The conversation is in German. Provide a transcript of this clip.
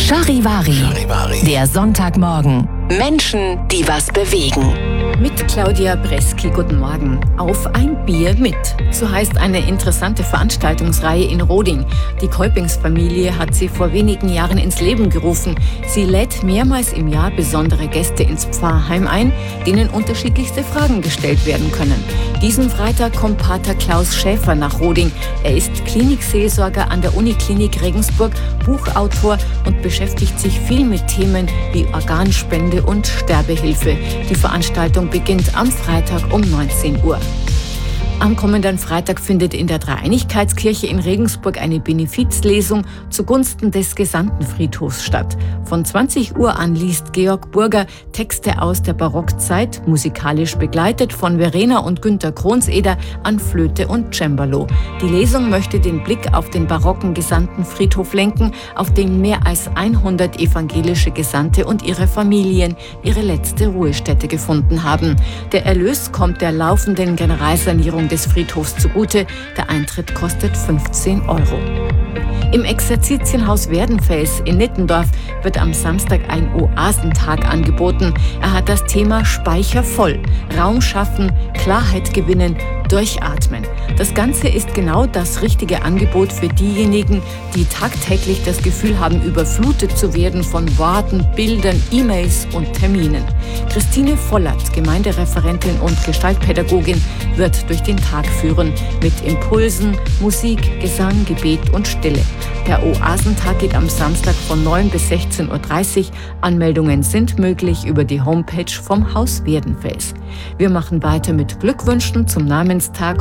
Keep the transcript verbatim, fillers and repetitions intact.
Charivari. Charivari. Der Sonntagmorgen. Menschen, die was bewegen. Mit Claudia Breski, guten Morgen. Auf ein Bier mit. So heißt eine interessante Veranstaltungsreihe in Roding. Die Kolpingsfamilie hat sie vor wenigen Jahren ins Leben gerufen. Sie lädt mehrmals im Jahr besondere Gäste ins Pfarrheim ein, denen unterschiedlichste Fragen gestellt werden können. Diesen Freitag kommt Pater Klaus Schäfer nach Roding. Er ist Klinikseelsorger an der Uniklinik Regensburg, Buchautor und beschäftigt sich viel mit Themen wie Organspende und Sterbehilfe. Die Veranstaltung beginnt am Freitag um neunzehn Uhr. Am kommenden Freitag findet in der Dreieinigkeitskirche in Regensburg eine Benefizlesung zugunsten des Gesandtenfriedhofs statt. Von zwanzig Uhr an liest Georg Burger Texte aus der Barockzeit, musikalisch begleitet von Verena und Günter Kronseder an Flöte und Cembalo. Die Lesung möchte den Blick auf den barocken Gesandtenfriedhof lenken, auf dem mehr als hundert evangelische Gesandte und ihre Familien ihre letzte Ruhestätte gefunden haben. Der Erlös kommt der laufenden Generalsanierung des Friedhofs zugute. Der Eintritt kostet fünfzehn Euro. Im Exerzitienhaus Werdenfels in Nittendorf wird am Samstag ein Oasentag angeboten. Er hat das Thema Speicher voll. Raum schaffen, Klarheit gewinnen, durchatmen. Das Ganze ist genau das richtige Angebot für diejenigen, die tagtäglich das Gefühl haben, überflutet zu werden von Worten, Bildern, E-Mails und Terminen. Christine Vollert, Gemeindereferentin und Gestaltpädagogin, wird durch den Tag führen mit Impulsen, Musik, Gesang, Gebet und Stille. Der Oasentag geht am Samstag von neun bis sechzehn Uhr dreißig. Anmeldungen sind möglich über die Homepage vom Haus Werdenfels. Wir machen weiter mit Glückwünschen zum Namenstag